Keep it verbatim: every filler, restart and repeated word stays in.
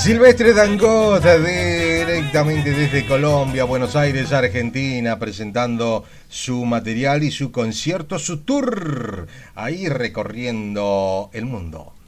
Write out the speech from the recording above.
Silvestre Dangond, directamente desde Colombia, Buenos Aires, Argentina, presentando su material y su concierto, su tour, ahí recorriendo el mundo.